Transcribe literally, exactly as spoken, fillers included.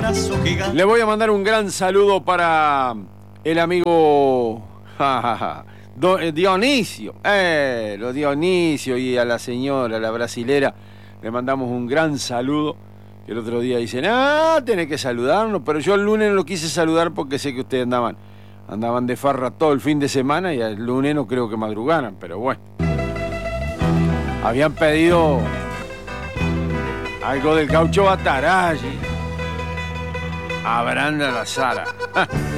balonazo gigante. Le voy a mandar un gran saludo para el amigo Do, eh, Dionisio, eh, lo Dionisio, y a la señora, la brasilera, le mandamos un gran saludo. El otro día dicen, ah, tenés que saludarnos, pero yo el lunes no lo quise saludar porque sé que ustedes andaban, andaban de farra todo el fin de semana y el lunes no creo que madrugaran, pero bueno. Habían pedido algo del Gaucho Bataraji, a Branda La Sara.